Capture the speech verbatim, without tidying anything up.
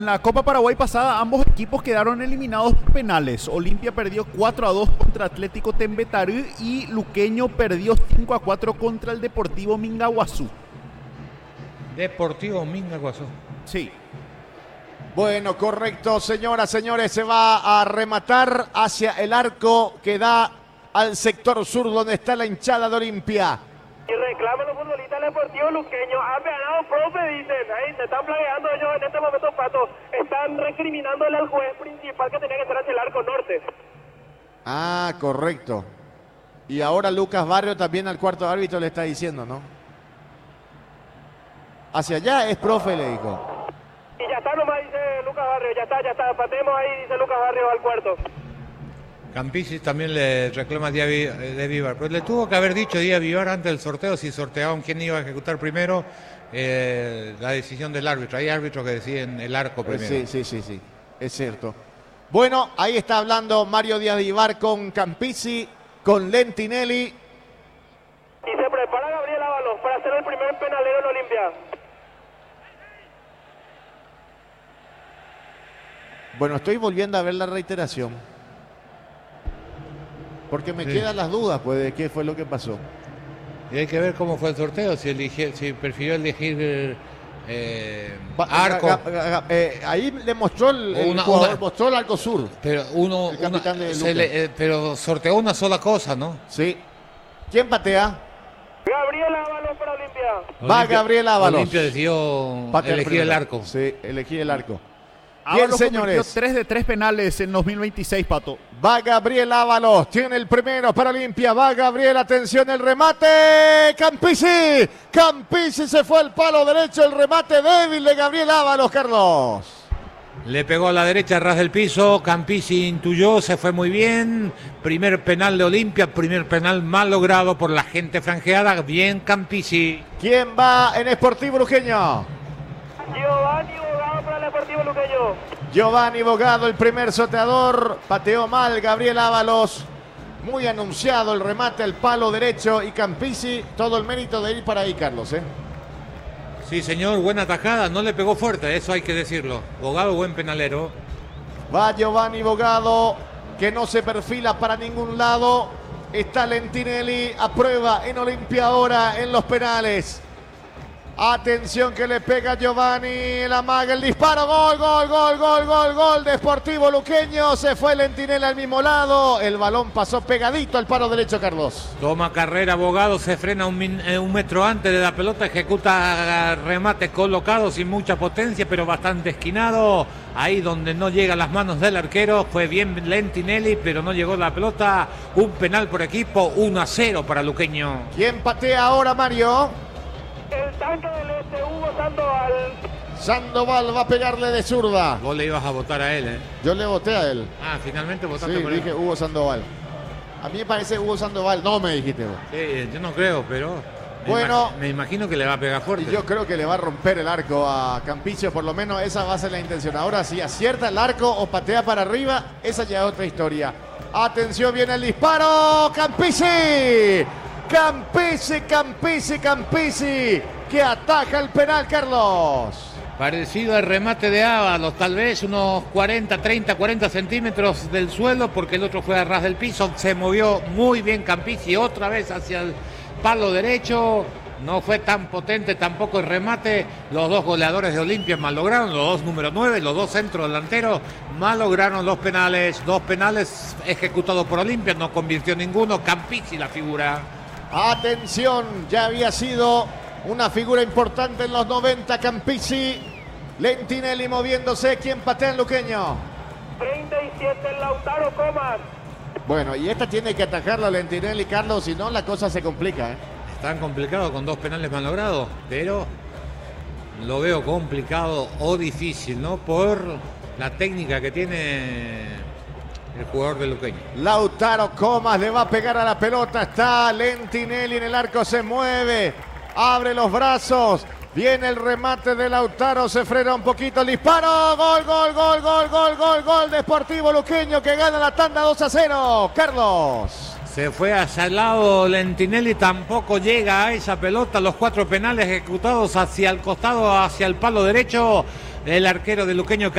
En la Copa Paraguay pasada, ambos equipos quedaron eliminados por penales. Olimpia perdió cuatro a dos contra Atlético Tembetarú y Luqueño perdió cinco a cuatro contra el Deportivo Mingaguazú. Deportivo Mingaguazú. Sí. Bueno, correcto, señoras, señores, se va a rematar hacia el arco que da al sector sur donde está la hinchada de Olimpia. Y reclaman los futbolistas del Deportivo Luqueño. Han ganado, profe, dicen. Ahí se están plagueando ellos en este momento, Pato. Están recriminándole al juez principal que tenía que estar hacia el arco norte. Ah, correcto. Y ahora Lucas Barrio también al cuarto árbitro le está diciendo, ¿no? Hacia allá es profe, le dijo. Y ya está nomás, dice Lucas Barrio. Ya está, ya está. Patemos ahí, dice Lucas Barrio al cuarto. Campisi también le reclama a Díaz de Vivar, pero le tuvo que haber dicho Díaz Vivar antes del sorteo, si sorteaban quién iba a ejecutar primero, eh, la decisión del árbitro. Hay árbitros que deciden el arco primero. Sí, sí, sí, sí, es cierto. Bueno, ahí está hablando Mario Díaz de Vivar con Campisi, con Lentinelli. Y se prepara Gabriel Ábalos para hacer el primer penalero en Olimpia. Bueno, estoy volviendo a ver la reiteración. Porque me Sí. quedan las dudas, pues, de qué fue lo que pasó. Y hay que ver cómo fue el sorteo, si, eligió, si prefirió elegir eh, Va- arco. ga- ga- ga- eh, ahí le mostró el, el Una- jugador, una- mostró el arco sur. Pero uno, El capitán una- de se Lucas. le- eh, pero sorteó una sola cosa, ¿no? Sí. ¿Quién patea? Gabriel Ábalos para Olimpia. Va Gabriel Ábalos. Olimpia decidió Patea elegir primero. el arco. Sí, elegí el arco. Bien, Ábalos cometió señores. tres de tres penales en dos mil veintiséis, Pato. Va Gabriel Ábalos, tiene el primero para Olimpia, va Gabriel, atención el remate, Campisi, Campisi se fue al palo derecho, el remate débil de Gabriel Ábalos, Carlos. Le pegó a la derecha, ras del piso, Campisi intuyó, se fue muy bien. Primer penal de Olimpia, primer penal mal logrado por la gente franjeada. Bien Campisi. ¿Quién va en Sportivo Luqueño? Giovanni Bogado para el Deportivo Luqueño. Giovanni Bogado, el primer soteador, pateó mal Gabriel Ábalos. Muy anunciado el remate al palo derecho y Campisi, todo el mérito de ir para ahí, Carlos, ¿eh? Sí, señor, buena tajada, no le pegó fuerte, eso hay que decirlo. Bogado, buen penalero. Va Giovanni Bogado, que no se perfila para ningún lado. Está Lentinelli a prueba en Olimpia ahora en los penales. Atención que le pega Giovanni, el amaga, el disparo, gol, gol, gol, gol, gol, gol de Sportivo Luqueño. Se fue Lentinelli al mismo lado. El balón pasó pegadito al palo derecho, Carlos. Toma carrera, Bogado, se frena un, min- eh, un metro antes de la pelota, ejecuta remate colocado sin mucha potencia, pero bastante esquinado. Ahí donde no llegan las manos del arquero, fue bien Lentinelli, pero no llegó la pelota. Un penal por equipo, uno a cero para Luqueño. ¿Quién patea ahora, Mario? El tanque del este, Hugo Sandoval. Sandoval va a pegarle de zurda. Vos le ibas a votar a él, ¿eh? Yo le voté a él. Ah, finalmente votaste Sí, por él. dije Hugo Sandoval. A mí me parece Hugo Sandoval. No me dijiste vos. Sí, yo no creo, pero me Bueno. imag- me imagino que le va a pegar fuerte. Y yo creo que le va a romper el arco a Campicio, por lo menos esa va a ser la intención. Ahora si acierta el arco o patea para arriba, esa ya es otra historia. Atención, viene el disparo, Campisi. Campisi, Campisi, Campisi, que ataja el penal, Carlos. Parecido al remate de Ábalos, tal vez unos cuarenta, treinta, cuarenta centímetros del suelo, porque el otro fue a ras del piso. Se movió muy bien Campisi, otra vez hacia el palo derecho. No fue tan potente tampoco el remate. Los dos goleadores de Olimpia mal lograron, los dos número nueve, los dos centros delanteros mal lograron los penales. Dos penales ejecutados por Olimpia, no convirtió ninguno. Campisi la figura. Atención, ya había sido una figura importante en los noventa, Campisi. Lentinelli moviéndose, ¿quién patea en Luqueño? treinta y siete, Lautaro Comas. Bueno, y esta tiene que atajarla Lentinelli, Carlos, si no la cosa se complica, ¿eh? Tan complicado con dos penales mal logrados, pero lo veo complicado o difícil, ¿no? Por la técnica que tiene el jugador de Luqueño. Lautaro Comas le va a pegar a la pelota. Está Lentinelli en el arco, se mueve. Abre los brazos. Viene el remate de Lautaro, se frena un poquito el disparo. Gol, gol, gol, gol, gol, gol, gol de Sportivo Luqueño que gana la tanda dos a cero. Carlos. Se fue hacia el lado Lentinelli, tampoco llega a esa pelota. Los cuatro penales ejecutados hacia el costado, hacia el palo derecho. el arquero de Luqueño